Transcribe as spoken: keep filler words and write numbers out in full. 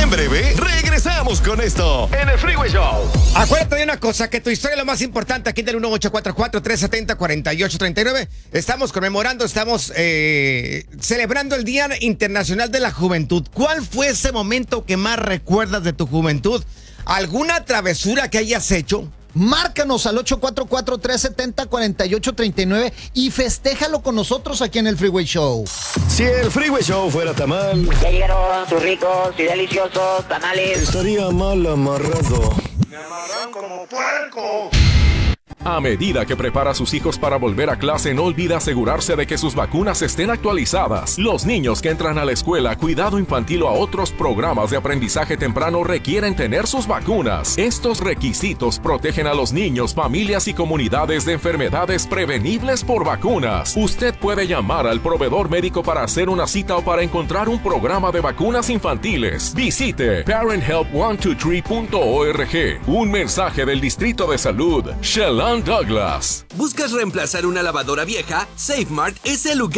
En breve, regresamos con esto en el Freeway Show. Acuérdate de una cosa, que tu historia es lo más importante aquí del uno ocho cuatro cuatro, tres siete cero, cuatro ocho tres nueve. Estamos conmemorando, estamos eh, celebrando el Día Internacional de la Juventud. ¿Cuál fue ese momento que más recuerdas de tu juventud? ¿Alguna travesura que hayas hecho? Márcanos al ocho cuatro cuatro, tres siete cero, cuatro ocho tres nueve y festéjalo con nosotros aquí en el Freeway Show. Si el Freeway Show fuera tamal, Ya llegaron sus ricos y deliciosos tamales. estaría mal amarrado. Me amarran como puerco. A medida que prepara a sus hijos para volver a clase, no olvide asegurarse de que sus vacunas estén actualizadas. Los niños que entran a la escuela, cuidado infantil o a otros programas de aprendizaje temprano requieren tener sus vacunas. Estos requisitos protegen a los niños, familias y comunidades de enfermedades prevenibles por vacunas. Usted puede llamar al proveedor médico para hacer una cita o para encontrar un programa de vacunas infantiles. Visite parent help one two three punto org. Un mensaje del Distrito de Salud, Shellan Douglas. ¿Buscas reemplazar una lavadora vieja? SafeMart es el lugar.